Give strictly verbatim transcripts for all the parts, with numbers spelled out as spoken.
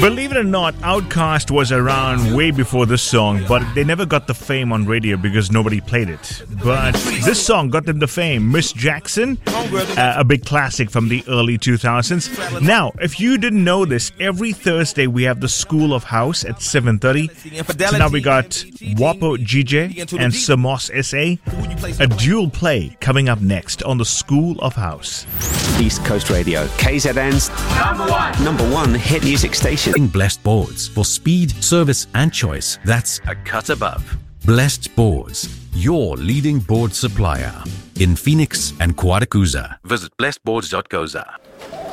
Believe it or not, Outkast was around way before this song, but they never got the fame on radio because nobody played it. But this song got them the fame. Miss Jackson, uh, a big classic from the early two thousands. Now, if you didn't know this, every Thursday we have the School of House at seven thirty. So now we got Wapo G J and Sir Moss S A, a dual play coming up next on the School of House. East Coast Radio, K Z N's number one, number one hit music station. Blessed Boards for speed, service and choice. That's a cut above. Blessed Boards, your leading board supplier in Phoenix and Quadakuza. Visit blessed boards dot co dot za.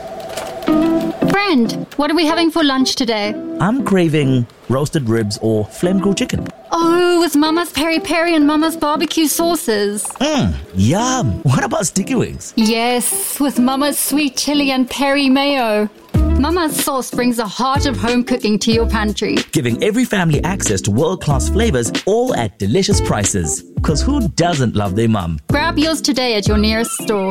Friend, what are we having for lunch today? I'm craving roasted ribs or flame grilled chicken. Oh, with Mama's peri peri and Mama's barbecue sauces. Mmm, yum. What about sticky wings? Yes, with Mama's sweet chili and peri mayo. Mama's sauce brings the heart of home cooking to your pantry. Giving every family access to world-class flavors, all at delicious prices. Because who doesn't love their mum? Grab yours today at your nearest store.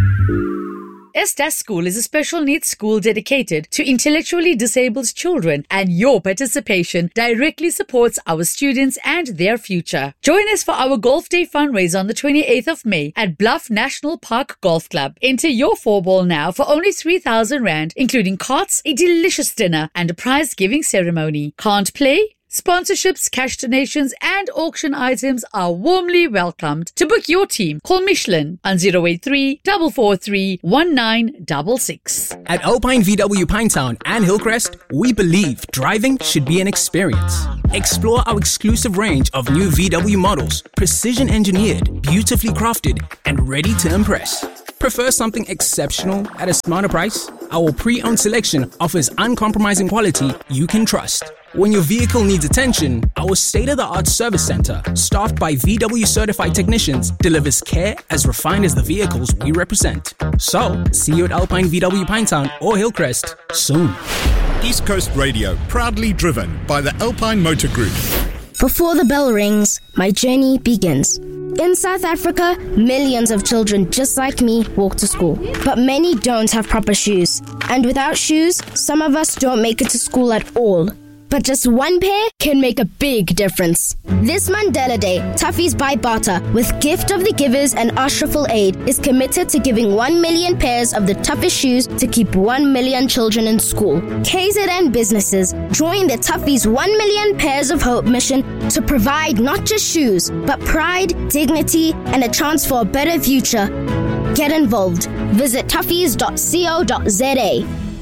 Estas School is a special needs school dedicated to intellectually disabled children, and your participation directly supports our students and their future. Join us for our Golf Day fundraiser on the twenty-eighth of May at Bluff National Park Golf Club. Enter your four ball now for only three thousand rand, including carts, a delicious dinner, and a prize giving ceremony. Can't play? Sponsorships, cash donations, and auction items are warmly welcomed. To book your team, call Michelin on zero eight three, four four three, one nine six six. At Alpine V W Pinetown and Hillcrest, we believe driving should be an experience. Explore our exclusive range of new V W models, precision engineered, beautifully crafted, and ready to impress. Prefer something exceptional at a smarter price? Our pre-owned selection offers uncompromising quality you can trust. When your vehicle needs attention, our state-of-the-art service center, staffed by V W certified technicians, delivers care as refined as the vehicles we represent. So, see you at Alpine V W Pinetown or Hillcrest soon. East Coast Radio, proudly driven by the Alpine Motor Group. Before the bell rings, my journey begins. In South Africa, millions of children just like me walk to school, but many don't have proper shoes. And without shoes, some of us don't make it to school at all. But just one pair can make a big difference. This Mandela Day, Toughies by Barter, with Gift of the Givers and Ashraful Aid, is committed to giving one million pairs of the toughest shoes to keep one million children in school. K Z N businesses join the Toughies one million Pairs of Hope mission to provide not just shoes, but pride, dignity, and a chance for a better future. Get involved. Visit toughies dot co dot za.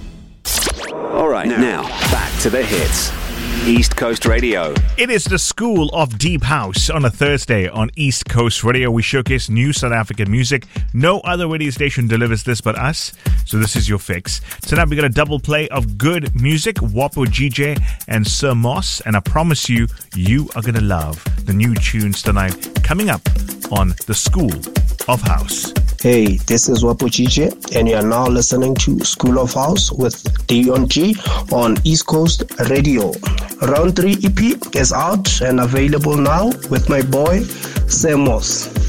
All right, now, now back to the hits. East Coast Radio. It is the School of Deep House on a Thursday on East Coast Radio. We showcase new South African music. No other radio station delivers this but us, so this is your fix. Tonight we got a double play of good music, Wapo G J and Sir Moss, and I promise you, you are going to love the new tunes tonight coming up on the School of House. Hey, this is Wapo G J, and you are now listening to School of House with Dion G on East Coast Radio. Round three E P is out and available now with my boy, Sir Moss.